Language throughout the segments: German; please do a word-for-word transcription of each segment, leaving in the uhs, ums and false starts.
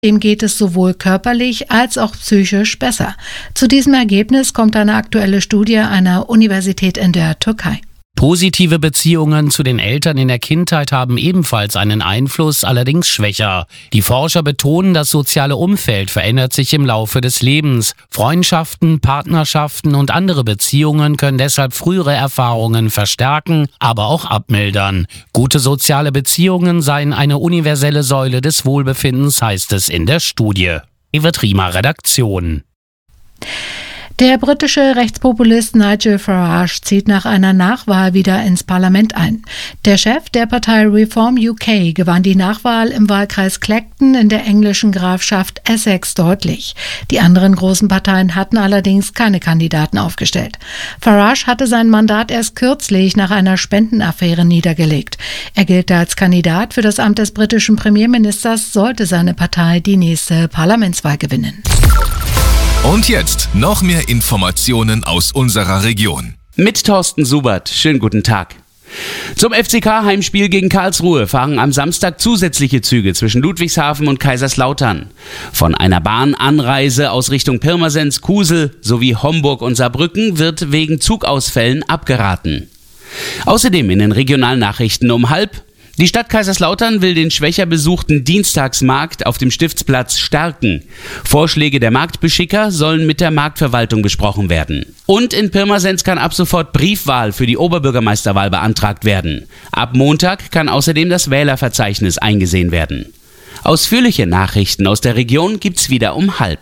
Dem geht es sowohl körperlich als auch psychisch besser. Zu diesem Ergebnis kommt eine aktuelle Studie einer Universität in der Türkei. Positive Beziehungen zu den Eltern in der Kindheit haben ebenfalls einen Einfluss, allerdings schwächer. Die Forscher betonen, das soziale Umfeld verändert sich im Laufe des Lebens. Freundschaften, Partnerschaften und andere Beziehungen können deshalb frühere Erfahrungen verstärken, aber auch abmildern. Gute soziale Beziehungen seien eine universelle Säule des Wohlbefindens, heißt es in der Studie. Evert Riemer, Redaktion. Der britische Rechtspopulist Nigel Farage zieht nach einer Nachwahl wieder ins Parlament ein. Der Chef der Partei Reform U K gewann die Nachwahl im Wahlkreis Clacton in der englischen Grafschaft Essex deutlich. Die anderen großen Parteien hatten allerdings keine Kandidaten aufgestellt. Farage hatte sein Mandat erst kürzlich nach einer Spendenaffäre niedergelegt. Er gilt als Kandidat für das Amt des britischen Premierministers, sollte seine Partei die nächste Parlamentswahl gewinnen. Und jetzt noch mehr Informationen aus unserer Region. Mit Thorsten Subert. Schönen guten Tag. Zum F C K-Heimspiel gegen Karlsruhe fahren am Samstag zusätzliche Züge zwischen Ludwigshafen und Kaiserslautern. Von einer Bahnanreise aus Richtung Pirmasens, Kusel sowie Homburg und Saarbrücken wird wegen Zugausfällen abgeraten. Außerdem in den regionalen Nachrichten um halb: Die Stadt Kaiserslautern will den schwächer besuchten Dienstagsmarkt auf dem Stiftsplatz stärken. Vorschläge der Marktbeschicker sollen mit der Marktverwaltung besprochen werden. Und in Pirmasens kann ab sofort Briefwahl für die Oberbürgermeisterwahl beantragt werden. Ab Montag kann außerdem das Wählerverzeichnis eingesehen werden. Ausführliche Nachrichten aus der Region gibt's wieder um halb.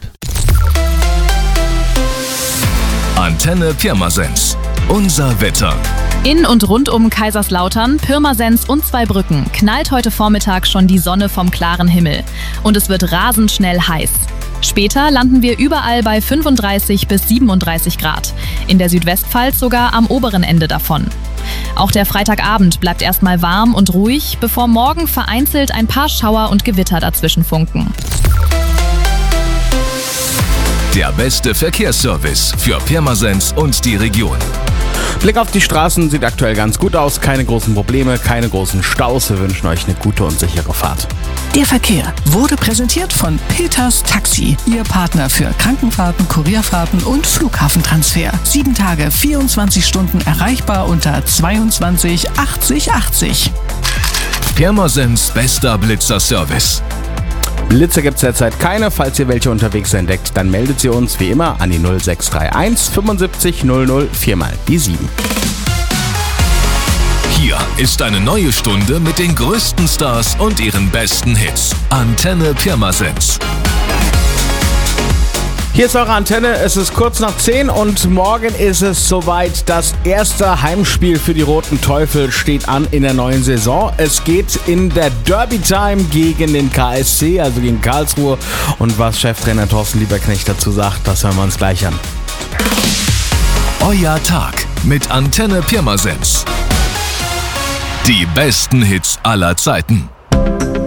Antenne Pirmasens. Unser Wetter. In und rund um Kaiserslautern, Pirmasens und Zweibrücken knallt heute Vormittag schon die Sonne vom klaren Himmel. Und es wird rasend schnell heiß. Später landen wir überall bei fünfunddreißig bis siebenunddreißig Grad. In der Südwestpfalz sogar am oberen Ende davon. Auch der Freitagabend bleibt erstmal warm und ruhig, bevor morgen vereinzelt ein paar Schauer und Gewitter dazwischen funken. Der beste Verkehrsservice für Pirmasens und die Region. Blick auf die Straßen sieht aktuell ganz gut aus. Keine großen Probleme, keine großen Staus. Wir wünschen euch eine gute und sichere Fahrt. Der Verkehr wurde präsentiert von Peters Taxi, Ihr Partner für Krankenfahrten, Kurierfahrten und Flughafentransfer. Sieben Tage, vierundzwanzig Stunden erreichbar unter zweiundzwanzig achtzig achtzig. Pirmasens bester Blitzerservice. Blitze gibt es derzeit keine. Falls ihr welche unterwegs entdeckt, dann meldet sie uns wie immer an die null sechs drei eins fünfundsiebzig null null vier mal die sieben. Hier ist eine neue Stunde mit den größten Stars und ihren besten Hits. Antenne Pirmasens. Hier ist eure Antenne, es ist kurz nach zehn und morgen ist es soweit. Das erste Heimspiel für die Roten Teufel steht an in der neuen Saison. Es geht in der Derby-Time gegen den K S C, also gegen Karlsruhe. Und was Cheftrainer Thorsten Lieberknecht dazu sagt, das hören wir uns gleich an. Euer Tag mit Antenne Pirmasens. Die besten Hits aller Zeiten.